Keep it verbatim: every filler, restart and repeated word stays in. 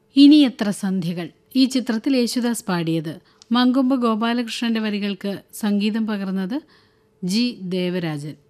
ഇനി എത്ര സന്ധ്യകൾ ഈ ചിത്രത്തിൽ യേശുദാസ് പാടിയത്. മങ്കൊമ്പ് ഗോപാലകൃഷ്ണന്റെ വരികൾക്ക് സംഗീതം പകർന്നത് ജി ദേവരാജൻ.